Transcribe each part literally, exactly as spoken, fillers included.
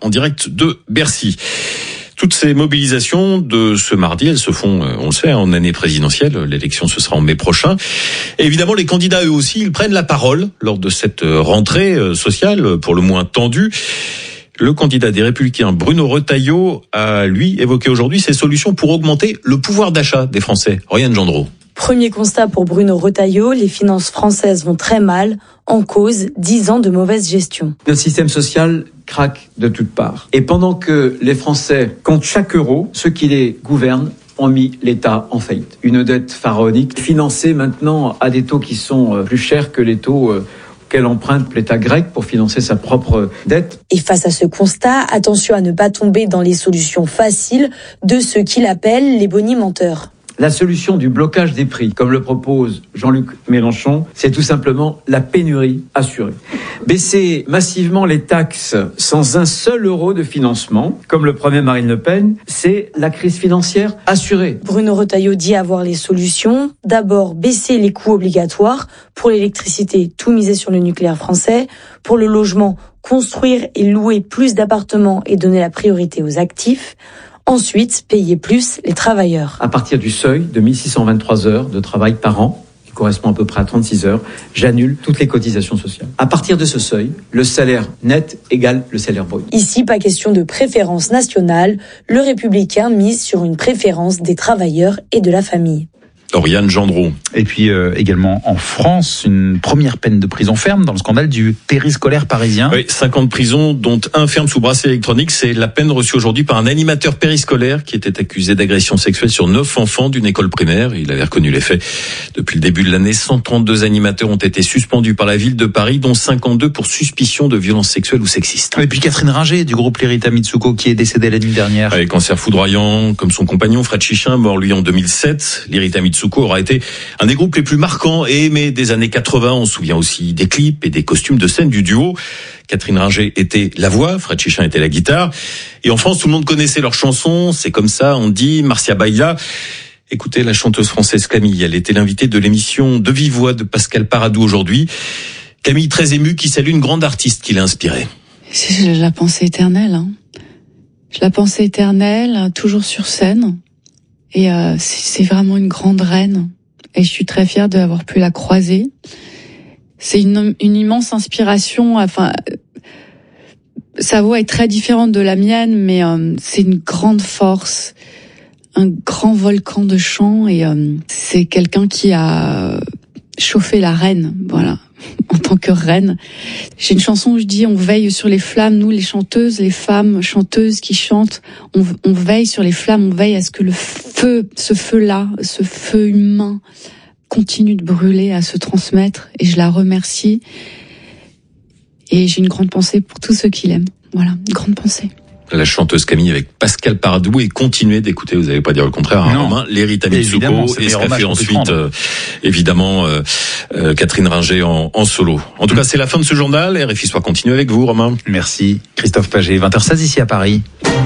en direct de Bercy. Toutes ces mobilisations de ce mardi, elles se font, on le sait, en année présidentielle. L'élection, ce sera en mai prochain. Et évidemment, les candidats, eux aussi, ils prennent la parole lors de cette rentrée sociale, pour le moins tendue. Le candidat des Républicains, Bruno Retailleau, a, lui, évoqué aujourd'hui ses solutions pour augmenter le pouvoir d'achat des Français. Oriane Gendreau. Premier constat pour Bruno Retailleau, les finances françaises vont très mal. En cause, dix ans de mauvaise gestion. Notre système social craque de toutes parts. Et pendant que les Français comptent chaque euro, ceux qui les gouvernent ont mis l'État en faillite. Une dette pharaonique, financée maintenant à des taux qui sont plus chers que les taux qu'elle emprunte l'État grec pour financer sa propre dette. Et face à ce constat, attention à ne pas tomber dans les solutions faciles de ceux qu'il appelle les bonimenteurs. La solution du blocage des prix, comme le propose Jean-Luc Mélenchon, c'est tout simplement la pénurie assurée. Baisser massivement les taxes sans un seul euro de financement, comme le promet Marine Le Pen, c'est la crise financière assurée. Bruno Retailleau dit avoir les solutions. D'abord, baisser les coûts obligatoires. Pour l'électricité, tout miser sur le nucléaire français. Pour le logement, construire et louer plus d'appartements et donner la priorité aux actifs. Ensuite, payer plus les travailleurs. À partir du seuil de mille six cent vingt-trois heures de travail par an, qui correspond à peu près à trente-six heures, j'annule toutes les cotisations sociales. À partir de ce seuil, le salaire net égale le salaire brut. Ici, pas question de préférence nationale. Le Républicain mise sur une préférence des travailleurs et de la famille. Oriane Gendreau. Et puis euh, également en France, une première peine de prison ferme dans le scandale du périscolaire parisien. Oui, cinq ans de prison, dont un ferme sous bracelet électronique. C'est la peine reçue aujourd'hui par un animateur périscolaire qui était accusé d'agression sexuelle sur neuf enfants d'une école primaire. Il avait reconnu les faits. Depuis le début de l'année, cent trente-deux animateurs ont été suspendus par la ville de Paris, dont cinquante-deux pour suspicion de violences sexuelles ou sexistes. Et puis Catherine Ringer du groupe Lerita Mitsuko qui est décédée la nuit dernière. Avec cancer foudroyant, comme son compagnon Fred Chichin, mort lui en deux mille sept. Lerita Mitsuko aura été un des groupes les plus marquants et aimés des années quatre-vingts. On se souvient aussi des clips et des costumes de scène du duo. Catherine Ringer était la voix, Fred Chichin était la guitare. Et en France, tout le monde connaissait leurs chansons. C'est comme ça, on dit, Marcia Baila. Écoutez la chanteuse française Camille. Elle était l'invitée de l'émission De Vive Voix de Pascal Paradou aujourd'hui. Camille, très émue, qui salue une grande artiste qui l'a inspirée. C'est la pensée éternelle. Hein. La pensée éternelle, toujours sur scène. Et euh, c'est vraiment une grande reine. Et je suis très fière d'avoir pu la croiser. C'est une, une immense inspiration. Enfin, sa voix est très différente de la mienne, mais euh, c'est une grande force, un grand volcan de chant. Et euh, c'est quelqu'un qui a chauffé la reine, voilà. En tant que reine. J'ai une chanson où je dis on veille sur les flammes, nous les chanteuses, les femmes chanteuses qui chantent, on, on veille sur les flammes, on veille à ce que le feu, ce feu-là, ce feu humain continue de brûler, à se transmettre, et je la remercie. Et j'ai une grande pensée pour tous ceux qui l'aiment. Voilà, une grande pensée. La chanteuse Camille avec Pascal Paradou, et continuez d'écouter, vous n'allez pas dire le contraire, hein, Romain, Lerita Mitsuko, et ce qu'a fait ensuite, euh, évidemment, euh, euh, Catherine Ringer en, en solo. En tout mmh. cas, c'est la fin de ce journal. R F I Soir continue avec vous, Romain. Merci, Christophe Paget. vingt heures seize ici à Paris.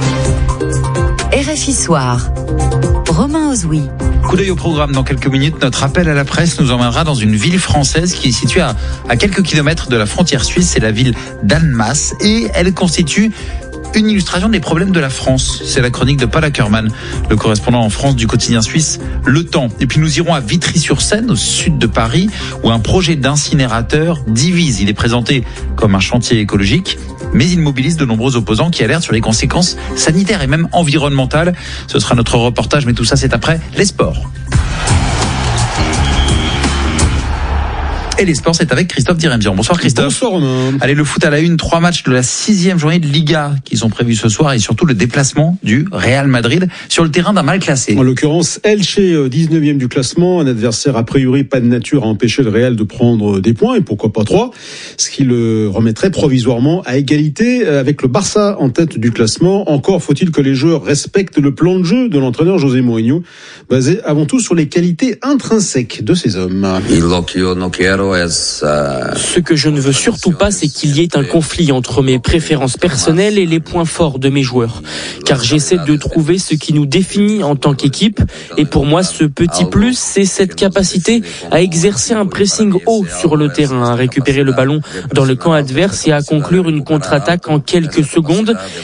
R F I Soir. Romain Ozoui. Coup d'œil au programme dans quelques minutes. Notre appel à la presse nous emmènera dans une ville française qui est située à, à quelques kilomètres de la frontière suisse. C'est la ville d'Annemasse, et elle constitue une illustration des problèmes de la France. C'est la chronique de Paul Ackermann, le correspondant en France du quotidien suisse Le Temps. Et puis nous irons à Vitry-sur-Seine, au sud de Paris, où un projet d'incinérateur divise. Il est présenté comme un chantier écologique, mais il mobilise de nombreux opposants qui alertent sur les conséquences sanitaires et même environnementales. Ce sera notre reportage, mais tout ça c'est après les sports. Et les sports, c'est avec Christophe Diremzian. Bonsoir Christophe. Bonsoir Romain. Allez, le foot à la une, trois matchs de la sixième journée de Liga qui sont prévus ce soir, et surtout le déplacement du Real Madrid sur le terrain d'un mal classé. En l'occurrence, Elche, dix-neuvième du classement, un adversaire a priori pas de nature à empêcher le Real de prendre des points, et pourquoi pas trois, ce qui le remettrait provisoirement à égalité avec le Barça en tête du classement. Encore faut-il que les joueurs respectent le plan de jeu de l'entraîneur José Mourinho, basé avant tout sur les qualités intrinsèques de ces hommes. Ce que je ne veux surtout pas, c'est qu'il y ait un conflit entre mes préférences personnelles et les points forts de mes joueurs. Car j'essaie de trouver ce qui nous définit en tant qu'équipe. Et pour moi, ce petit plus, c'est cette capacité à exercer un pressing haut sur le terrain, à récupérer le ballon dans le camp adverse et à conclure une contre-attaque en quelques secondes.